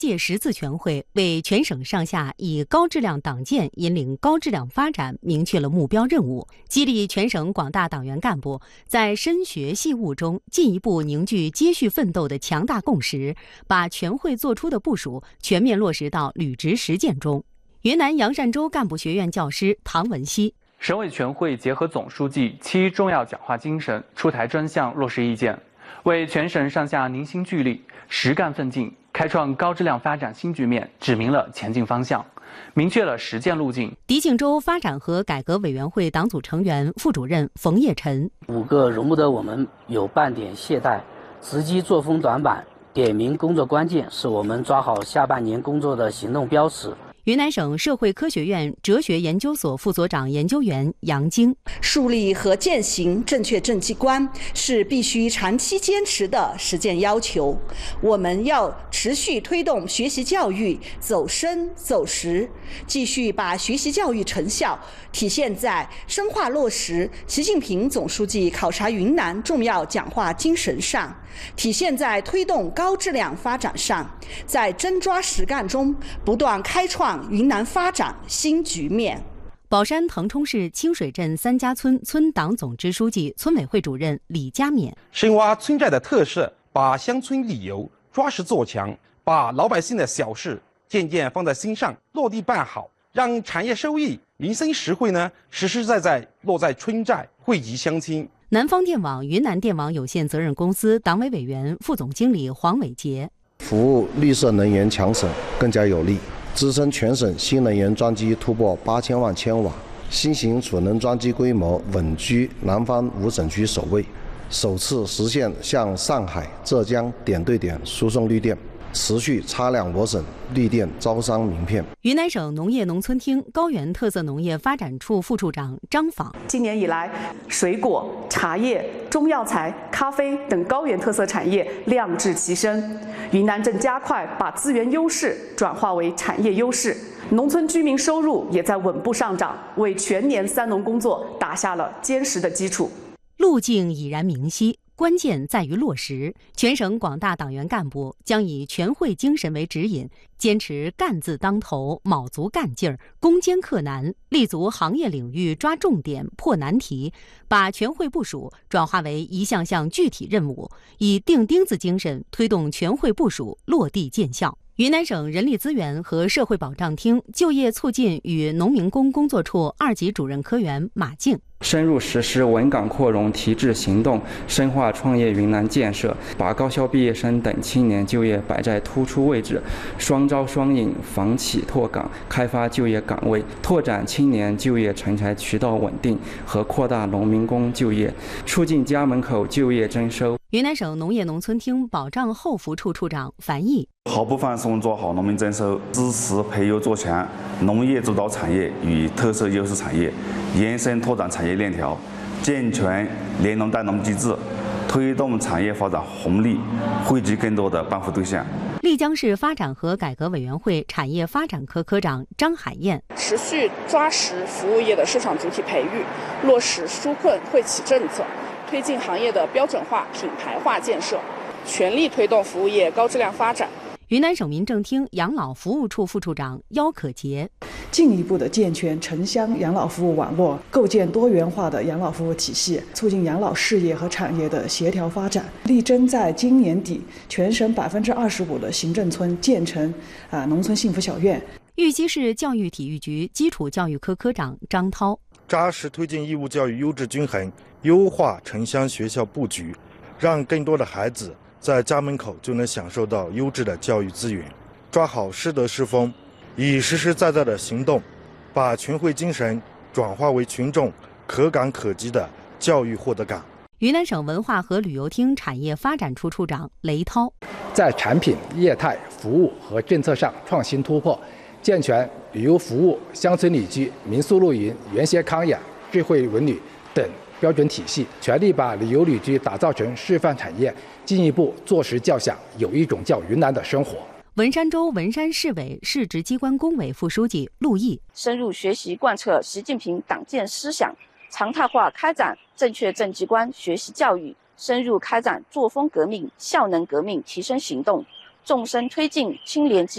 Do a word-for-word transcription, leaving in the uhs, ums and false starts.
届十次全会为全省上下以高质量党建引领高质量发展明确了目标任务，激励全省广大党员干部在深学细悟中进一步凝聚接续奋斗的强大共识，把全会作出的部署全面落实到履职实践中。云南阳善州干部学院教师唐文熙。 省委全会结合总书记七重要讲话精神，出台专项落实意见，为全省上下凝心聚力、实干奋进，开创高质量发展新局面指明了前进方向，明确了实践路径。 迪庆州发展和改革委员会党组成员、副主任冯业臣。 五个容不得我们有半点懈怠，时机作风短板，点明工作关键，是我们抓好下半年工作的行动标尺。 云南省社会科学院哲学研究所副所长研究员杨晶。 树立和践行正确政绩观是必须长期坚持的实践要求。我们要持续推动学习教育走深走实，继续把学习教育成效体现在深化落实习近平总书记考察云南重要讲话精神上，体现在推动高质量发展上，在真抓实干中不断开创云南发展新局面。 宝山腾冲市清水镇三家村村党总支书记、村委会主任李家勉。 深挖村寨的特色，把乡村旅游抓实做强，把老百姓的小事渐渐放在心上，落地办好，让产业收益、民生实惠呢实实在在落在村寨，惠及乡亲。 南方电网云南电网有限责任公司党委委员、副总经理黄伟杰。 服务绿色能源强省更加有力，支撑全省新能源装机突破八千万千瓦，新型储能装机规模稳居南方五省区首位，首次实现向上海、浙江点对点输送绿电，持续擦亮我省绿电招商名片。 云南省农业农村厅高原特色农业发展处副处长张访。 今年以来，水果、茶叶、中药材、咖啡等高原特色产业量质齐升，云南正加快把资源优势转化为产业优势，农村居民收入也在稳步上涨，为全年三农工作打下了坚实的基础。 路径已然明晰，关键在于落实。全省广大党员干部将以全会精神为指引，坚持干字当头、卯足干劲儿、攻坚克难，立足行业领域抓重点、破难题，把全会部署转化为一项项具体任务，以钉钉子精神推动全会部署落地见效。云南省人力资源和社会保障厅就业促进与农民工工作处二级主任科员马静。 深入实施稳岗扩容提质行动，深化创业云南建设，把高校毕业生等青年就业摆在突出位置，双招双引，房企拓岗，开发就业岗位，拓展青年就业成才渠道稳定和扩大农民工就业，促进家门口就业征收。 云南省农业农村厅保障后服处处长樊毅。 毫不放松做好农民征收，支持培优做强农业主导产业与特色优势产业，延伸拓展产业链条，健全联农带农机制，推动产业发展红利惠及更多的帮扶对象。 丽江市发展和改革委员会产业发展科科长张海燕。 持续抓实服务业的市场主体培育，落实纾困惠企政策，推进行业的标准化、品牌化建设，全力推动服务业高质量发展。 云南省民政厅养老服务处副处长姚可杰。 进一步的健全城乡养老服务网络，构建多元化的养老服务体系，促进养老事业和产业的协调发展，力争在今年底全省百分之二十五的行政村建成啊农村幸福小院。 玉溪市教育体育局基础教育科科长张涛。 扎实推进义务教育优质均衡，优化城乡学校布局，让更多的孩子在家门口就能享受到优质的教育资源，抓好师德师风，以实实在在的行动，把全会精神转化为群众可感可及的教育获得感。 云南省文化和旅游厅产业发展处处长雷涛。 在产品、业态、服务和政策上创新突破，健全旅游服务、乡村旅居、民宿露营、园歇康养、智慧文旅等标准体系，全力把旅游旅居打造成示范产业，进一步坐实教想，有一种叫云南的生活。 文山州文山市委市直机关工委副书记陆毅。 深入学习贯彻习近平党建思想，常态化开展正确政绩观学习教育，深入开展作风革命、效能革命提升行动，纵深推进青年